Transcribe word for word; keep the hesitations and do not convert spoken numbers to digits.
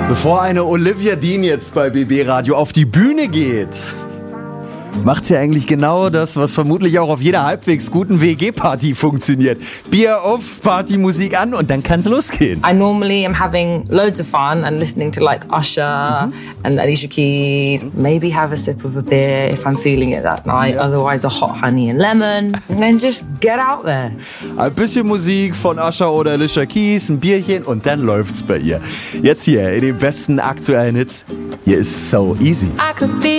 Bevor eine Olivia Dean jetzt bei B B Radio auf die Bühne geht, macht sie eigentlich genau das, was vermutlich auch auf jeder halbwegs guten W G-Party funktioniert. Bier auf, Partymusik an und dann kann's losgehen. I normally am having loads of fun and listening to like Usher mhm. and Alicia Keys. Maybe have a sip of a beer if I'm feeling it that night. Ja. Otherwise a hot honey and lemon. And then just get out there. Ein bisschen Musik von Usher oder Alicia Keys, ein Bierchen und dann läuft's bei ihr. Jetzt hier in den besten aktuellen Hits. Hier ist So Easy. I could be